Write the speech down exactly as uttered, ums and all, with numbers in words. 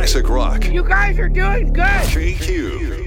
classic rock. You guys are doing good. J Q.